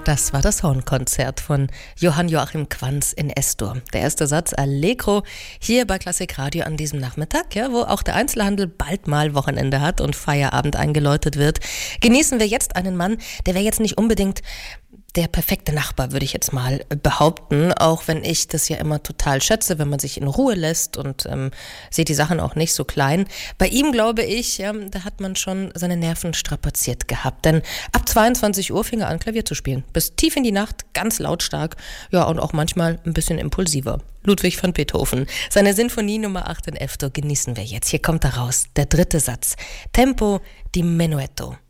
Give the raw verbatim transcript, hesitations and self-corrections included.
Das war das Hornkonzert von Johann Joachim Quanz in S-Dur. Der erste Satz Allegro hier bei Klassik Radio an diesem Nachmittag, ja, wo auch der Einzelhandel bald mal Wochenende hat und Feierabend eingeläutet wird. Genießen wir jetzt einen Mann, der wäre jetzt nicht unbedingt der perfekte Nachbar, würde ich jetzt mal behaupten, auch wenn ich das ja immer total schätze, wenn man sich in Ruhe lässt und ähm, sieht die Sachen auch nicht so klein. Bei ihm glaube ich, ja, da hat man schon seine Nerven strapaziert gehabt, denn ab zweiundzwanzig Uhr fing er an, Klavier zu spielen. Bis tief in die Nacht, ganz lautstark, ja, und auch manchmal ein bisschen impulsiver. Ludwig van Beethoven. Seine Sinfonie Nummer acht in F-Dur genießen wir jetzt. Hier kommt er raus, der dritte Satz. Tempo di Menuetto.